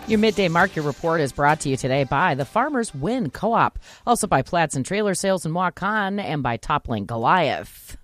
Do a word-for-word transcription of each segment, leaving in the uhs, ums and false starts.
Your Midday Market Report is brought to you today by the Farmers Win Co-op, also by Platts and Trailer Sales in Waukon, and by Toppling Goliath.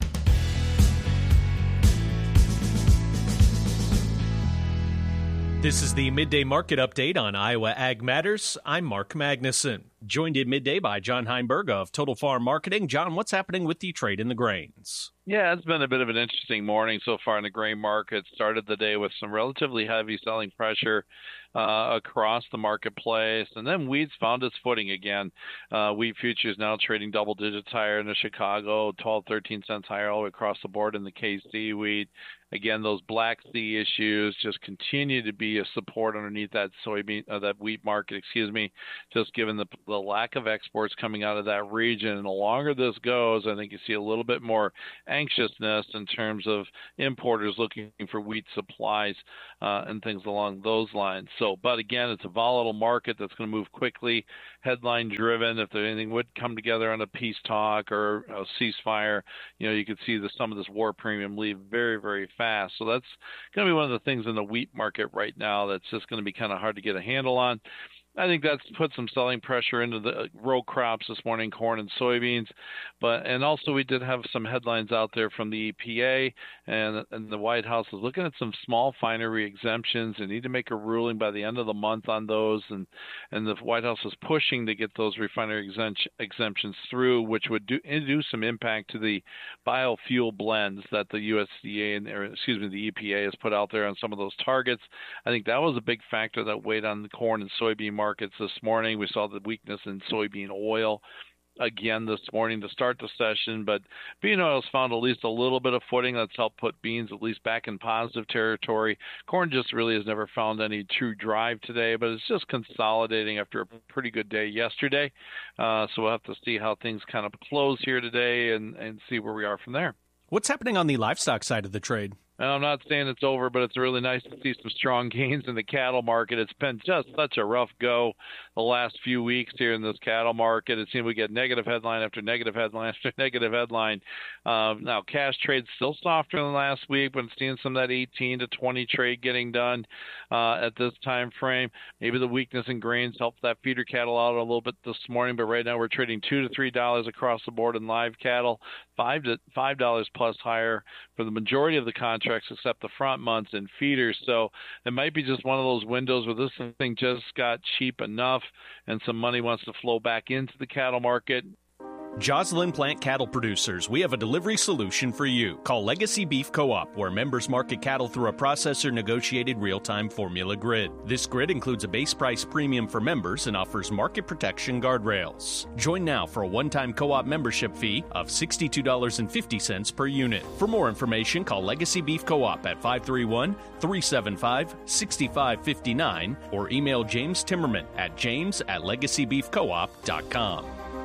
This is the Midday Market Update on Iowa Ag Matters. I'm Mark Magnuson. Joined in midday by John Heinberg of Total Farm Marketing. John, what's happening with the trade in the grains? Yeah, it's been a bit of an interesting morning so far in the grain market. Started the day with some relatively heavy selling pressure uh, across the marketplace, and then wheat's found its footing again. Uh, wheat futures now trading double digits higher in the Chicago, twelve, thirteen cents higher all the way across the board in the K C wheat. Again, those Black Sea issues just continue to be a support underneath that soybean, uh, that wheat market, excuse me, just given the, the lack of exports coming out of that region. And the longer this goes, I think you see a little bit more anxiousness in terms of importers looking for wheat supplies uh, and things along those lines. So, but again, it's a volatile market that's going to move quickly, headline driven. If there anything would come together on a peace talk or a ceasefire, you know, you could see the, some of this war premium leave very, very fast. So that's going to be one of the things in the wheat market right now that's just going to be kind of hard to get a handle on. I think that's put some selling pressure into the row crops this morning, corn and soybeans. But and also we did have some headlines out there from the E P A, and, and the White House is looking at some small finery exemptions. They need to make a ruling by the end of the month on those, and, and the White House is pushing to get those refinery exemptions through, which would do, do some impact to the biofuel blends that the U S D A and or excuse me the E P A has put out there on some of those targets. I think that was a big factor that weighed on the corn and soybean market. Markets this morning. We saw the weakness in soybean oil again this morning to start the session, but bean oil's found at least a little bit of footing. That's helped put beans at least back in positive territory. Corn just really has never found any true drive today, but it's just consolidating after a pretty good day yesterday. Uh, so we'll have to see how things kind of close here today and, and see where we are from there. What's happening on the livestock side of the trade? And I'm not saying it's over, but it's really nice to see some strong gains in the cattle market. It's been just such a rough go the last few weeks here in this cattle market. It seemed we get negative headline after negative headline after negative headline. Uh, now, cash trade's still softer than last week, but seeing some of that eighteen to twenty trade getting done uh, at this time frame. Maybe the weakness in grains helped that feeder cattle out a little bit this morning, but right now we're trading two to three dollars across the board in live cattle, five to five dollars plus higher for the majority of the contracts except the front months and feeders. So it might be just one of those windows where this thing just got cheap enough and some money wants to flow back into the cattle market. Joslyn Plant Cattle Producers, we have a delivery solution for you. Call Legacy Beef Co-op, where members market cattle through a processor-negotiated real-time formula grid. This grid includes a base price premium for members and offers market protection guardrails. Join now for a one-time co-op membership fee of sixty-two dollars and fifty cents per unit. For more information, call Legacy Beef Co-op at five three one, three seven five, six five five nine or email James Timmerman at james at legacy beef co op dot com.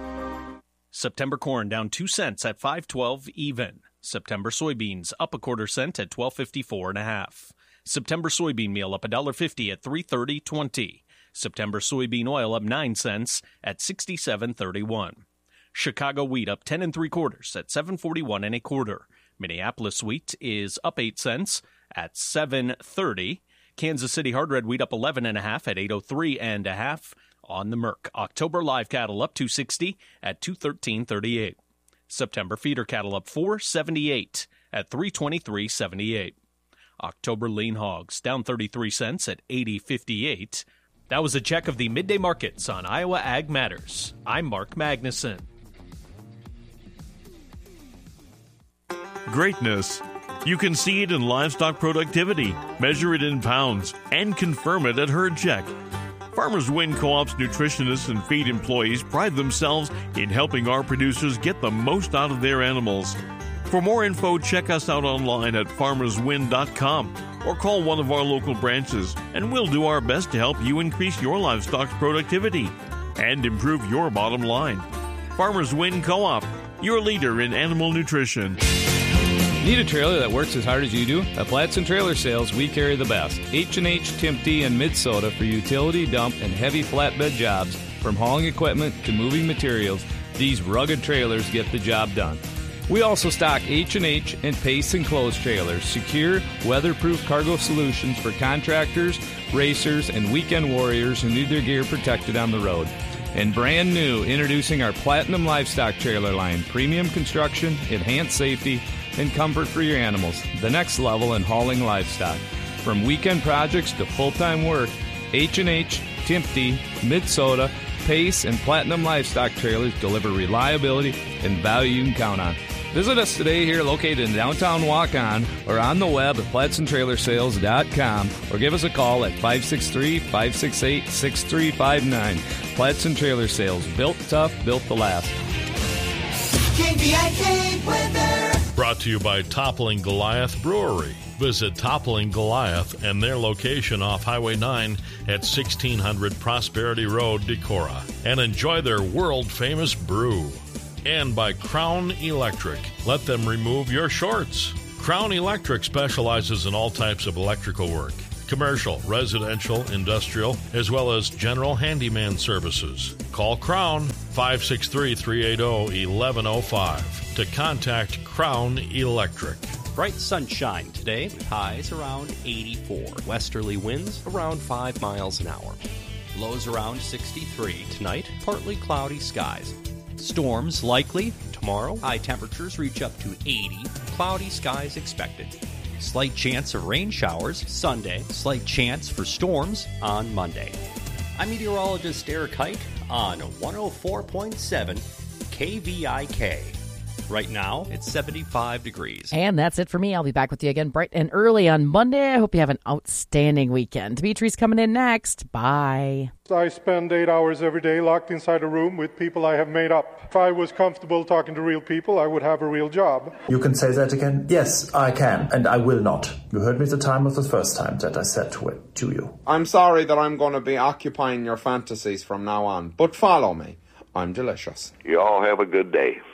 September corn down two cents at five twelve even. September soybeans up a quarter cent at twelve fifty-four and a half. September soybean meal up a dollar fifty at three thirty twenty. September soybean oil up nine cents at sixty-seven thirty-one. Chicago wheat up ten and three quarters at seven forty-one and a quarter. Minneapolis wheat is up eight cents at seven thirty. Kansas City hard red wheat up eleven and a half at eight oh three and a half. On the Merc, October live cattle up two sixty at two thirteen thirty-eight. September feeder cattle up four seventy-eight at three twenty-three seventy-eight. October lean hogs down thirty-three cents at eighty fifty-eight. That was a check of the midday markets on Iowa Ag Matters. I'm Mark Magnuson. Greatness. You can see it in livestock productivity, measure it in pounds, and confirm it at Herd Check. Farmers Win Co-op's nutritionists and feed employees pride themselves in helping our producers get the most out of their animals. For more info, check us out online at farmers win dot com or call one of our local branches, and we'll do our best to help you increase your livestock's productivity and improve your bottom line. Farmers Win Co-op, your leader in animal nutrition. Need a trailer that works as hard as you do? At Platts and Trailer Sales, we carry the best. H and H, Timpte, and Minnesota for utility, dump, and heavy flatbed jobs. From hauling equipment to moving materials, these rugged trailers get the job done. We also stock H and H and Pace enclosed trailers, secure, weatherproof cargo solutions for contractors, racers, and weekend warriors who need their gear protected on the road. And brand new, introducing our Platinum Livestock trailer line, premium construction, enhanced safety, and comfort for your animals. The next level in hauling livestock. From weekend projects to full-time work, H and H, Timpte, Mid-Soda, Pace, and Platinum Livestock trailers deliver reliability and value you can count on. Visit us today here located in downtown Waukon or on the web at platson trailer sales dot com or give us a call at five six three, five six eight, six three five nine. Platson Trailer Sales, built tough, built to last. K B I K weather. Brought to you by Toppling Goliath Brewery. Visit Toppling Goliath and their location off Highway nine at sixteen hundred Prosperity Road, Decorah, and enjoy their world-famous brew. And by Crown Electric. Let them remove your shorts. Crown Electric specializes in all types of electrical work, commercial, residential, industrial, as well as general handyman services. Call Crown five six three, three eight zero, one one zero five to contact Crown Electric. Bright sunshine today with highs around eighty-four. Westerly winds around five miles an hour. Lows around sixty-three. Tonight, partly cloudy skies. Storms likely tomorrow. High temperatures reach up to eighty. Cloudy skies expected. Slight chance of rain showers Sunday. Slight chance for storms on Monday. I'm meteorologist Eric Hike on one oh four point seven K V I K. Right now, it's seventy-five degrees. And that's it for me. I'll be back with you again bright and early on Monday. I hope you have an outstanding weekend. Dimitri's coming in next. Bye. I spend eight hours every day locked inside a room with people I have made up. If I was comfortable talking to real people, I would have a real job. You can say that again? Yes, I can, and I will not. You heard me the time of the first time that I said to it to you. I'm sorry that I'm going to be occupying your fantasies from now on, but follow me. I'm delicious. You all have a good day.